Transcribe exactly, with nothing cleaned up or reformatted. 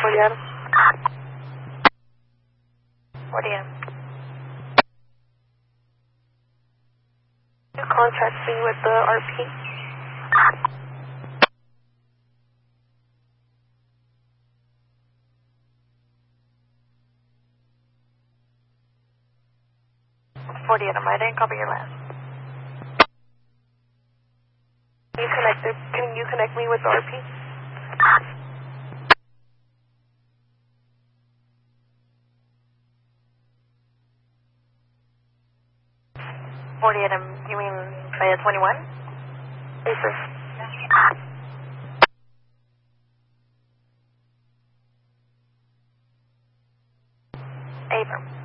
forty Adam. forty Adam. You contact me with the R P. forty Adam, I didn't copy your last. Can you connect, it, can you connect me with the R P? forty Adam, you mean Fayette twenty-one? Yes, sir. Abram.